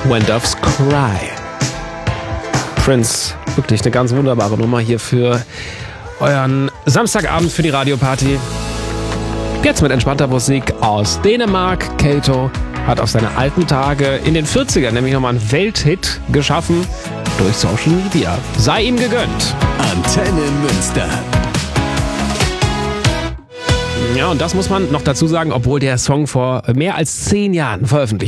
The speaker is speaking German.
When Doves Cry. Prince, wirklich eine ganz wunderbare Nummer hier für euren Samstagabend für die Radioparty. Jetzt mit entspannter Musik aus Dänemark. Kato hat auf seine alten Tage in den 40ern nämlich nochmal einen Welthit geschaffen durch Social Media. Sei ihm gegönnt. Antenne Münster. Ja, und das muss man noch dazu sagen, obwohl der Song vor mehr als 10 Jahren veröffentlicht